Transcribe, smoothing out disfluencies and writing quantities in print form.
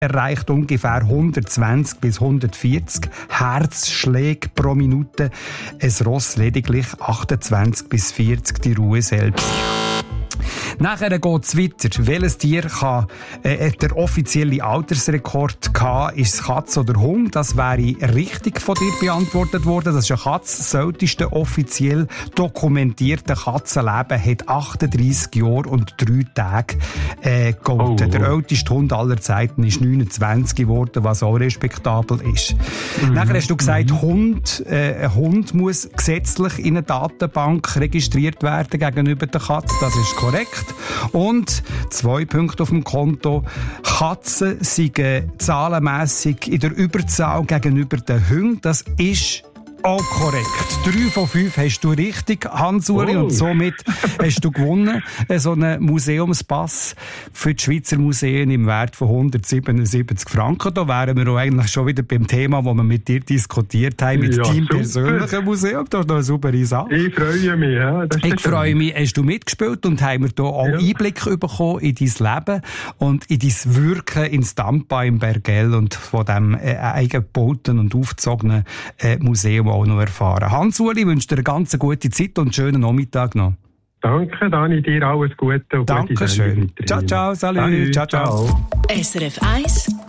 erreicht ungefähr 120 bis 140 Herzschläge pro Minute. Ein Ross lediglich 28 bis 40, die Ruhe selbst. Nachher geht es weiter. Welches Tier kann der offizielle Altersrekord haben? Ist es Katze oder Hund? Das wäre richtig von dir beantwortet worden. Das ist eine Katze. Das älteste offiziell dokumentierte Katzenleben hat 38 Jahre und 3 Tage gegolten. Der älteste Hund aller Zeiten ist 29 geworden, was auch respektabel ist. Nachher hast du gesagt, ein Hund muss gesetzlich in eine Datenbank registriert werden gegenüber der Katze. Das ist korrekt. Und 2 Punkte auf dem Konto. Katzen sind zahlenmässig in der Überzahl gegenüber den Hunden. Das ist auch korrekt. 3 von 5 hast du richtig, Hans-Uli, und somit hast du gewonnen. So einen Museumspass für die Schweizer Museen im Wert von 177 Franken. Da wären wir auch eigentlich schon wieder beim Thema, das wir mit dir diskutiert haben, mit deinem persönlichen Museum. Das ist noch eine super Sache. Ich freue mich. Ja, ich freue mich. Hast du mitgespielt und haben wir hier auch Einblick bekommen in dein Leben und in dein Wirken in Stampa im Bergell und von diesem eigengebauten und aufgezogenen Museum auch noch erfahren. Hans-Uli, wünsche dir eine ganz gute Zeit und einen schönen Nachmittag noch. Danke, Dani, dir alles Gute. Und Dankeschön. Ciao, ciao, salut. Ciao. SRF 1